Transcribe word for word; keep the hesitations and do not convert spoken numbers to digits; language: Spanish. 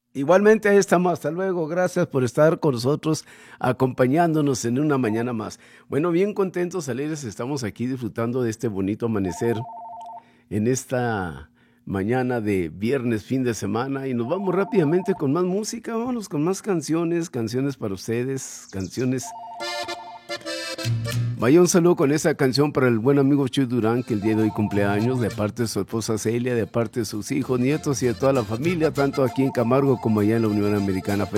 Igualmente, ahí estamos. Hasta luego. Gracias por estar con nosotros, acompañándonos en una mañana más. Bueno, bien contentos, alegres, estamos aquí disfrutando de este bonito amanecer en esta mañana de viernes, fin de semana, y nos vamos rápidamente con más música. Vámonos con más canciones, canciones para ustedes, canciones. Vaya un saludo con esa canción para el buen amigo Chuy Durán, que el día de hoy cumpleaños, de parte de su esposa Celia, de parte de sus hijos, nietos y de toda la familia, tanto aquí en Camargo como allá en la Unión Americana.